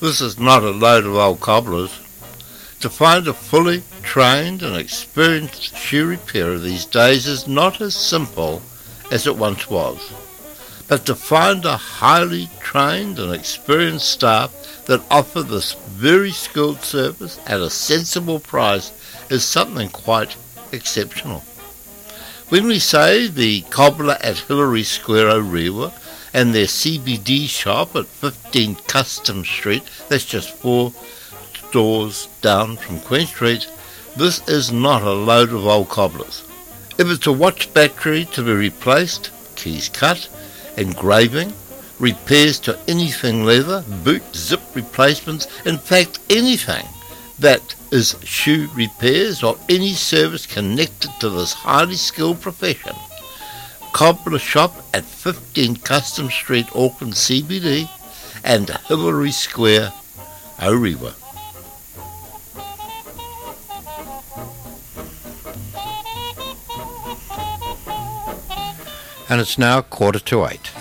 This is not a load of old cobblers. To find a fully trained and experienced shoe repairer these days is not as simple as it once was. But to find a highly trained and experienced staff that offer this very skilled service at a sensible price is something quite exceptional. When we say the cobbler at Hillary Square, Orewa, and their CBD shop at 15 Custom Street, that's just 4 doors down from Queen Street, this is not a load of old cobblers. If it's a watch battery to be replaced, keys cut, engraving, repairs to anything leather, boot, zip replacements, in fact anything that is shoe repairs or any service connected to this highly skilled profession, Cobbler Shop at 15 Custom Street, Auckland CBD, and Hillary Square, Orewa. And it's now 7:45.